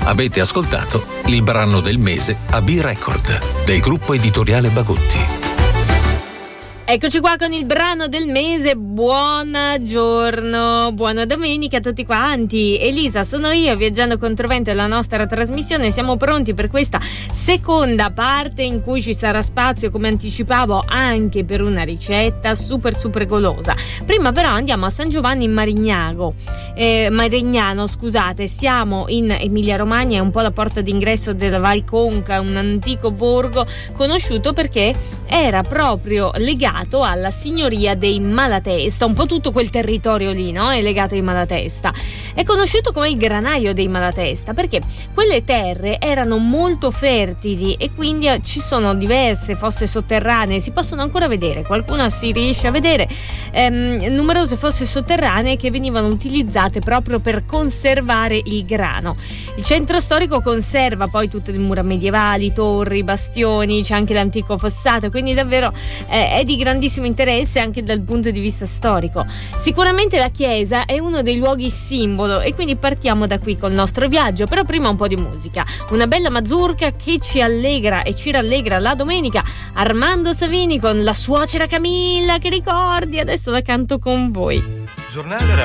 Avete ascoltato il brano del mese a B-Record del gruppo editoriale Bagotti. Eccoci qua con il brano del mese. Buongiorno, buona domenica a tutti quanti. Elisa sono io, Viaggiando Controvento è la nostra trasmissione. Siamo pronti per questa seconda parte in cui ci sarà spazio, come anticipavo, anche per una ricetta super golosa. Prima però andiamo a San Giovanni in Marignano, scusate. Siamo in Emilia Romagna, è un po' la porta d'ingresso della Val Conca, un antico borgo conosciuto perché era proprio legato alla signoria dei Malatesta. Un po' tutto quel territorio lì, no? È legato ai Malatesta. È conosciuto come il granaio dei Malatesta perché quelle terre erano molto fertili e quindi ci sono diverse fosse sotterranee, si possono ancora vedere, qualcuna si riesce a vedere, numerose fosse sotterranee che venivano utilizzate proprio per conservare il grano. Il centro storico conserva poi tutte le mura medievali, torri, bastioni, c'è anche l'antico fossato, quindi davvero è di grandissimo interesse anche dal punto di vista storico. Sicuramente la chiesa è uno dei luoghi simbolo e quindi partiamo da qui col nostro viaggio, però prima un po' di musica, una bella mazurka che ci allegra e ci rallegra la domenica. Armando Savini con La suocera Camilla, che ricordi, adesso la canto con voi. Giornale